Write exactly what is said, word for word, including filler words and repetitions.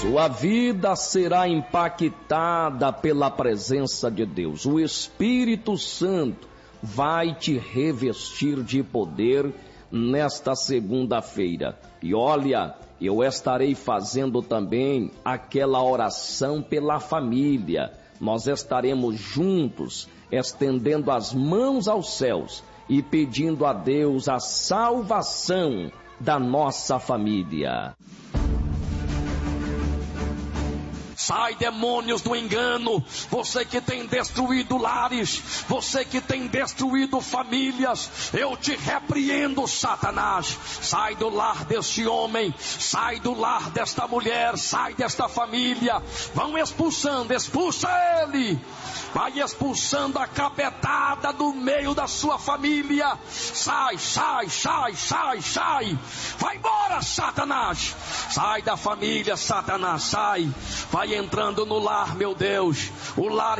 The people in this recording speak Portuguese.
Sua vida será impactada pela presença de Deus. O Espírito Santo vai te revestir de poder nesta segunda-feira. E olha, eu estarei fazendo também aquela oração pela família. Nós estaremos juntos, estendendo as mãos aos céus e pedindo a Deus a salvação da nossa família. Sai, demônios do engano, você que tem destruído lares, você que tem destruído famílias, eu te repreendo, Satanás. Sai do lar deste homem, sai do lar desta mulher, sai desta família. Vão expulsando, expulsa ele. Vai expulsando a capetada do meio da sua família. Sai, sai, sai, sai, sai. Vai embora, Satanás. Sai da família, Satanás, sai. Vai entrando no lar, meu Deus, o lar